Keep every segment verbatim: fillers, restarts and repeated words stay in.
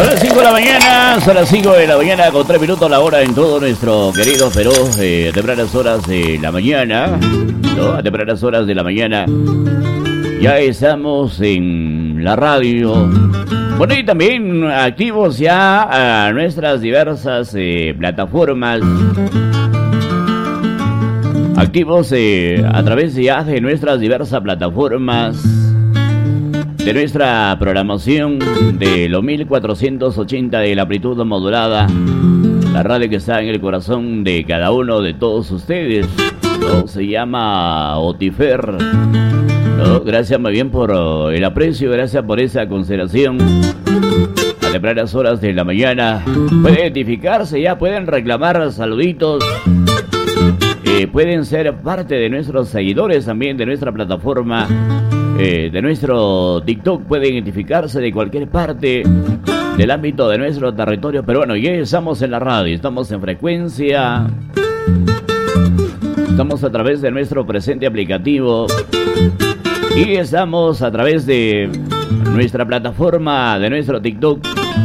Son las cinco de la mañana, son las cinco de la mañana con tres minutos la hora en todo nuestro querido Perú, eh, a tempranas horas de la mañana, ¿no? A tempranas horas de la mañana ya estamos en la radio. Bueno, y también activos ya a nuestras diversas eh, plataformas. Activos eh, a través ya de nuestras diversas plataformas, de nuestra programación de los mil cuatrocientos ochenta de la amplitud modulada, la radio que está en el corazón de cada uno de todos ustedes, ¿no? Se llama Otifer, ¿no? Gracias muy bien por el aprecio, gracias por esa consideración. A tempranas horas de la mañana pueden identificarse, ya pueden reclamar saluditos. Eh, pueden ser parte de nuestros seguidores también de nuestra plataforma, eh, de nuestro TikTok. Pueden identificarse de cualquier parte del ámbito de nuestro territorio peruano. Ya estamos en la radio, estamos en frecuencia, estamos a través de nuestro presente aplicativo y estamos a través de nuestra plataforma, de nuestro TikTok.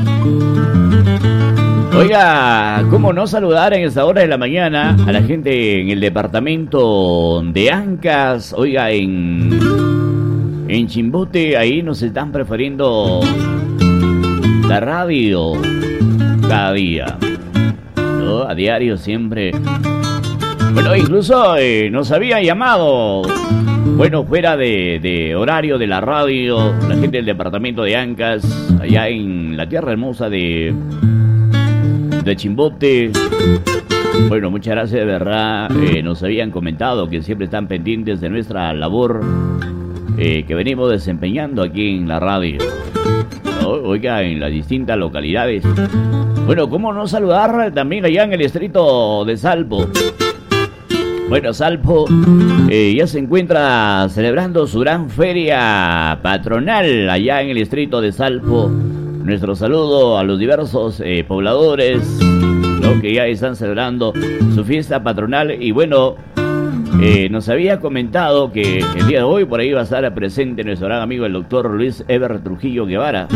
Oiga, ¿cómo no saludar en esta hora de la mañana a la gente en el departamento de Ancash? Oiga, en, en Chimbote, ahí nos están prefiriendo la radio cada día, ¿no? A diario siempre. Bueno, incluso eh, nos había llamado, bueno, fuera de, de horario de la radio, la gente del departamento de Ancash, allá en la tierra hermosa de... de Chimbote. Bueno, muchas gracias, de verdad. Eh, nos habían comentado que siempre están pendientes de nuestra labor eh, que venimos desempeñando aquí en la radio, ¿no? Oiga, en las distintas localidades. Bueno, ¿cómo no saludar también allá en el distrito de Salpo? Bueno, Salpo eh, ya se encuentra celebrando su gran feria patronal allá en el distrito de Salpo. Nuestro saludo a los diversos eh, pobladores, ¿no? Que ya están celebrando su fiesta patronal. Y bueno, eh, nos había comentado que el día de hoy por ahí va a estar presente nuestro gran amigo el doctor Luis Eber Trujillo Guevara.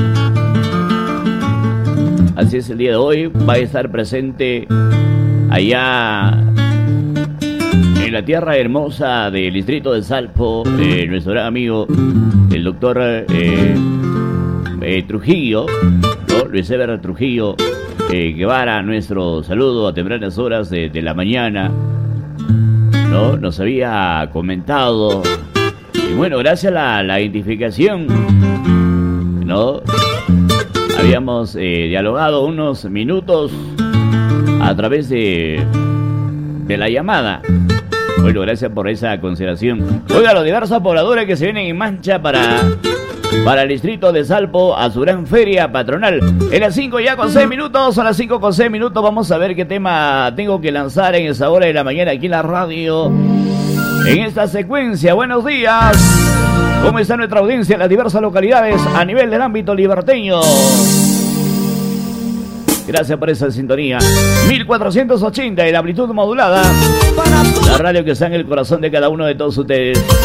Así es, el día de hoy va a estar presente allá en la tierra hermosa del distrito de Salpo, eh, nuestro gran amigo el doctor eh, Eh, Trujillo, ¿no? Luis Eber Trujillo eh, Guevara. Nuestro saludo a tempranas horas de, de la mañana, ¿no? Nos había comentado, y bueno, gracias a la, la identificación, ¿no? Habíamos eh, dialogado unos minutos a través de, de la llamada. Bueno, gracias por esa consideración. Oiga, los diversos pobladores que se vienen en mancha para... para el distrito de Salpo a su gran feria patronal. En las cinco ya con seis minutos, a las cinco con seis minutos vamos a ver qué tema tengo que lanzar en esa hora de la mañana aquí en la radio. En esta secuencia, buenos días. ¿Cómo está nuestra audiencia en las diversas localidades a nivel del ámbito liberteño? Gracias por esa sintonía. mil cuatrocientos ochenta y la amplitud modulada. La radio que está en el corazón de cada uno de todos ustedes.